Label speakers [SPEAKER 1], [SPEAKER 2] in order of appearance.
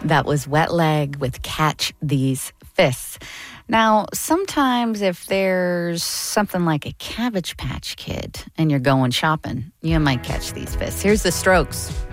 [SPEAKER 1] That was Wet Leg with Catch These Fists. Now, sometimes if there's something like a Cabbage Patch Kid and you're going shopping, you might catch these fists. Here's the Strokes.